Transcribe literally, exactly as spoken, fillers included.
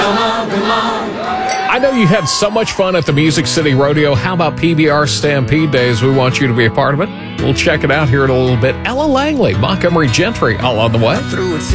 I know you had so much fun at the Music City Rodeo. How about P B R Stampede Days? We want you to be a part of it. We'll check it out here in a little bit. Ella Langley, Montgomery Gentry, all on the way.